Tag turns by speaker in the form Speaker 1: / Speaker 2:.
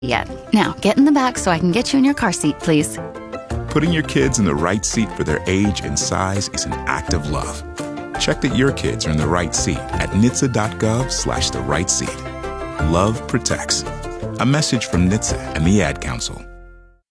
Speaker 1: yet. Now, get in the back so I can get you in your car seat, please.
Speaker 2: Putting your kids in the right seat for their age and size is an act of love. Check that your kids are in the right seat at NHTSA.gov/the right seat. Love protects. A message from NHTSA and the Ad Council.